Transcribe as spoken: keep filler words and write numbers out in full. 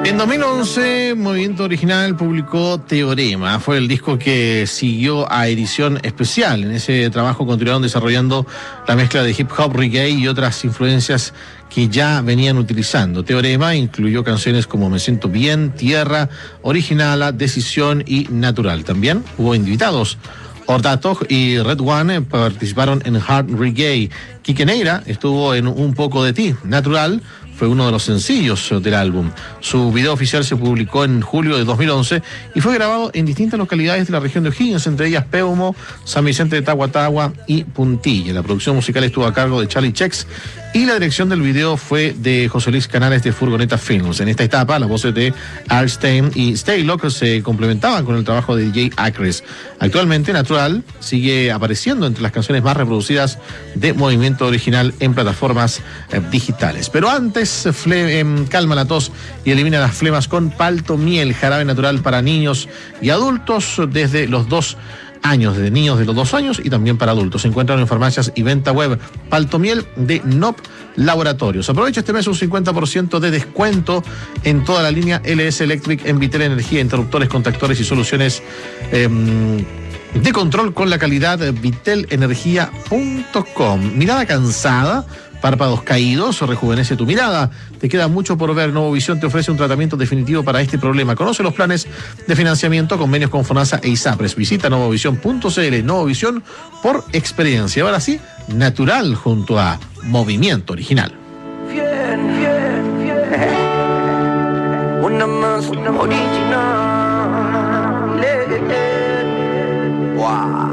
En dos mil once, Movimiento Original publicó Teorema. Fue el disco que siguió a Edición Especial. En ese trabajo continuaron desarrollando la mezcla de hip hop, reggae y otras influencias que ya venían utilizando. Teorema incluyó canciones como Me Siento Bien, Tierra, Originala, Decisión y Natural. También hubo invitados. Hortatog y Red One participaron en Hard Reggae. Quique Neira estuvo en Un Poco de Ti. Natural fue uno de los sencillos del álbum. Su video oficial se publicó en julio de dos mil once y fue grabado en distintas localidades de la región de O'Higgins, entre ellas Peumo, San Vicente de Tahuatahua y Puntilla. La producción musical estuvo a cargo de Charlie Chex y la dirección del video fue de José Luis Canales de Furgoneta Films. En esta etapa, las voces de Art Stein y Stay Lock se complementaban con el trabajo de D J Acres. Actualmente, Natural sigue apareciendo entre las canciones más reproducidas de Movimiento Original en plataformas eh, digitales. Pero antes, fle- eh, calma la tos y elimina las flemas con Palto Miel, jarabe natural para niños y adultos desde los dos años, de niños de los dos años y también para adultos. Se encuentran en farmacias y venta web. Palto Miel de N O P Laboratorios. Aprovecha este mes un cincuenta por ciento de descuento en toda la línea L S Electric en Vitel Energía, interruptores, contactores y soluciones eh, de control con la calidad vitel energía punto com. Mirada cansada, párpados caídos, rejuvenece tu mirada. Te queda mucho por ver. Novovisión te ofrece un tratamiento definitivo para este problema. Conoce los planes de financiamiento, convenios con FONASA e ISAPRES. Visita novovisión punto c l. Novovisión por experiencia. Ahora sí, Natural junto a Movimiento Original. Bien, bien, bien. Una más, una original. Wow.